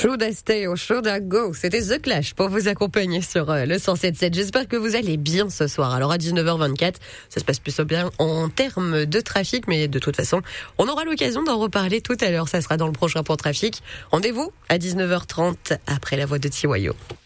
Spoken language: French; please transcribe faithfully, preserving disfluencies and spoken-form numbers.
Should I stay or should I go? C'était The Clash pour vous accompagner sur euh, le cent sept sept. J'espère que vous allez bien ce soir. Alors à dix-neuf heures vingt-quatre, ça se passe plutôt bien en termes de trafic, mais de toute façon, on aura l'occasion d'en reparler tout à l'heure. Ça sera dans le prochain point trafic. Rendez-vous à dix-neuf heures trente après la voix de T Y O.